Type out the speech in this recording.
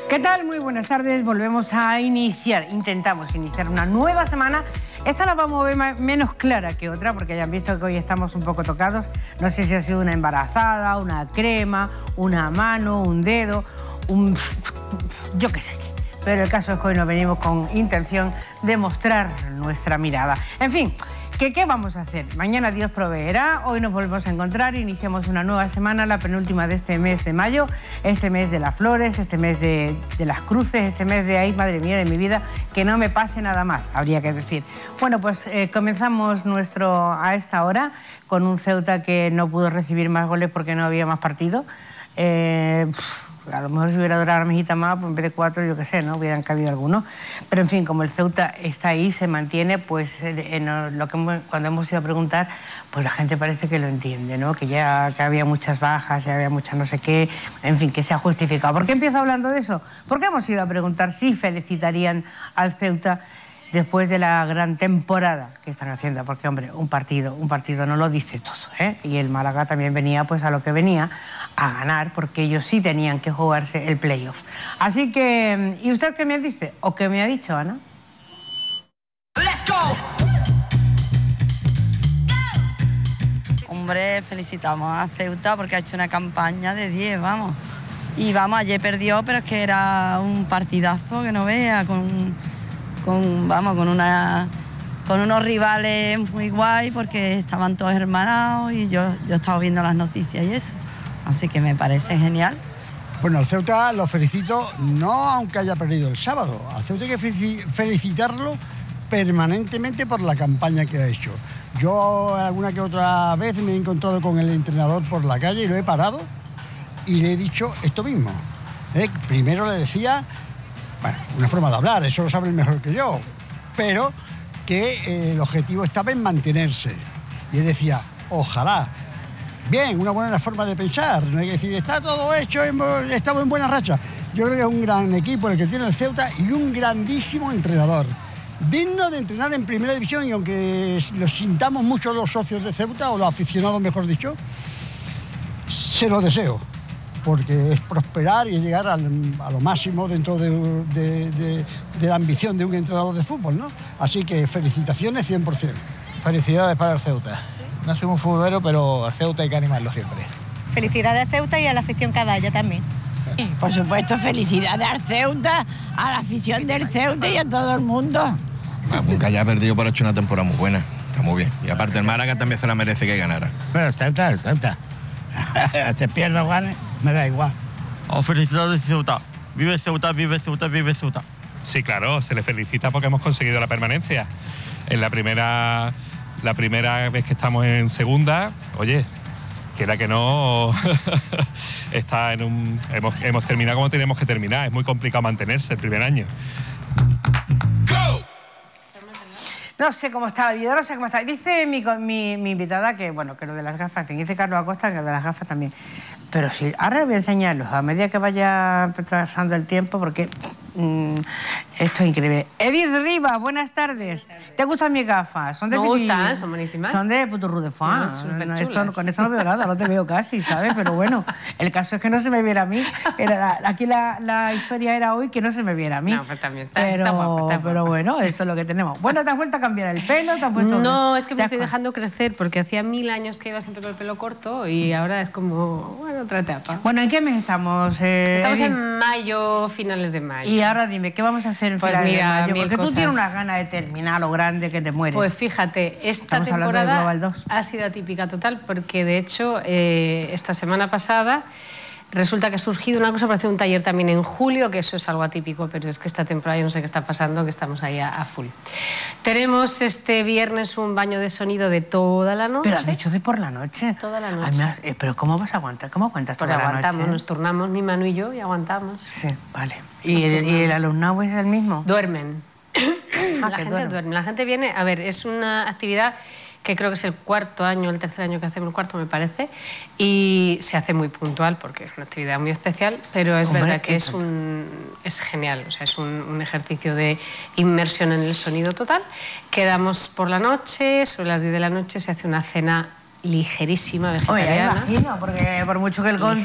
¿Qué tal? Muy buenas tardes. Volvemos a intentamos iniciar una nueva semana. Esta la vamos a ver menos clara que otra, porque ya han visto que hoy estamos un poco tocados. No sé si ha sido una embarazada, una crema, una mano, un dedo, yo qué sé qué. Pero el caso es que hoy nos venimos con intención de mostrar nuestra mirada. En fin, ¿qué vamos a hacer? Mañana Dios proveerá, hoy nos volvemos a encontrar, iniciamos una nueva semana, la penúltima de este mes de mayo, este mes de las flores, este mes de las cruces, este mes de, ay, madre mía de mi vida, que no me pase nada más, habría que decir. Bueno, pues comenzamos a esta hora con un Ceuta que no pudo recibir más goles porque no había más partido. A lo mejor si hubiera durado la mejita más, pues en vez de 4, yo qué sé, ¿no? Hubieran cabido algunos. Pero en fin, como el Ceuta está ahí, se mantiene, pues cuando hemos ido a preguntar, pues la gente parece que lo entiende, ¿no? Que había muchas bajas, ya había muchas no sé qué, en fin, que se ha justificado. ¿Por qué empiezo hablando de eso? Porque hemos ido a preguntar si felicitarían al Ceuta después de la gran temporada que están haciendo, porque, hombre, un partido no lo dice todo, ¿eh? Y el Málaga también venía, pues, a lo que venía, a ganar, porque ellos sí tenían que jugarse el playoff. Así que, ¿y usted qué me dice? ¿O qué me ha dicho, Ana? ¡Let's go! Hombre, felicitamos a Ceuta porque ha hecho una campaña de 10, vamos. Y vamos, ayer perdió, pero es que era un partidazo que no vea, con unos rivales muy guay porque estaban todos hermanados y yo estaba viendo las noticias y eso. Así que me parece genial. Bueno, al Ceuta lo felicito, no aunque haya perdido el sábado. Al Ceuta hay que felicitarlo permanentemente por la campaña que ha hecho. Yo alguna que otra vez me he encontrado con el entrenador por la calle y lo he parado y le he dicho esto mismo. Primero le decía, bueno, una forma de hablar, eso lo saben mejor que yo, pero que el objetivo estaba en mantenerse. Y él decía, ojalá. Bien, una buena forma de pensar, no hay que decir, está todo hecho, estamos en buena racha. Yo creo que es un gran equipo el que tiene el Ceuta y un grandísimo entrenador. Digno de entrenar en primera división y aunque lo sintamos mucho los socios de Ceuta, o los aficionados mejor dicho, se lo deseo. Porque es prosperar y llegar a lo máximo dentro de la ambición de un entrenador de fútbol, ¿no? Así que felicitaciones 100%. Felicidades para el Ceuta. No soy un futbolero, pero al Ceuta hay que animarlo siempre. Felicidades al Ceuta y a la afición caballa también. Por supuesto, felicidades al Ceuta, a la afición del Ceuta y a todo el mundo. Nunca haya perdido, pero ha hecho una temporada muy buena. Está muy bien. Y aparte el Málaga también se la merece que ganara. Pero el Ceuta. Se pierde o gane, me da igual. Oh, felicidades Ceuta. Vive Ceuta, vive Ceuta, vive Ceuta. Sí, claro, se le felicita porque hemos conseguido la permanencia. En la primera vez que estamos en segunda, oye, quiera que no, hemos terminado como teníamos que terminar. Es muy complicado mantenerse el primer año. No sé cómo está la vida, no sé cómo está. Dice mi invitada que, bueno, que lo de las gafas, en fin, dice Carlos Acosta que lo de las gafas también. Pero sí, ahora voy a enseñarlos a medida que vaya retrasando el tiempo, porque esto es increíble. Edith Rivas, buenas tardes. ¿Te gustan mis gafas? Son de Me gustan, son buenísimas. Son de Puturru de Foix. Con esto no veo nada, no te veo casi, ¿sabes? Pero bueno, el caso es que no se me viera a mí. Aquí la historia era hoy que no se me viera a mí. No, pues también está guapa. Pero bueno, esto es lo que tenemos. Bueno, ¿te has vuelto a cambiar el pelo? ¿Te has puesto... No, es que me estoy dejando crecer porque hacía 1000 años que iba siempre con el pelo corto y ahora es como, bueno, otra etapa. Bueno, ¿en qué mes estamos? Estamos Edith? en mayo, finales de mayo. Y ahora dime, ¿qué vamos a hacer en finales de mayo? Porque tú tienes unas ganas de terminar lo grande que te mueres. Pues fíjate, esta temporada ha sido atípica total porque de hecho esta semana pasada resulta que ha surgido una cosa para hacer un taller también en julio, que eso es algo atípico, pero es que esta temporada yo no sé qué está pasando, que estamos ahí a full. Tenemos este viernes un baño de sonido de toda la noche. Pero has dicho de por la noche. Toda la noche. Ay, pero ¿cómo vas a aguantar? ¿Cómo aguantas toda la noche? Aguantamos, nos turnamos mi Manu y yo y aguantamos. Sí, vale. ¿Y el alumnado es el mismo? Duermen. La gente duerme. La gente viene, a ver, es una actividad que creo que es el cuarto año, el tercer año que hacemos, el cuarto me parece, y se hace muy puntual porque es una actividad muy especial, pero es verdad que es genial, o sea, es un ejercicio de inmersión en el sonido total. Quedamos por la noche, sobre las 10 de la noche se hace una cena ligerísima, vegetariana. Oye, imagino, porque por mucho que el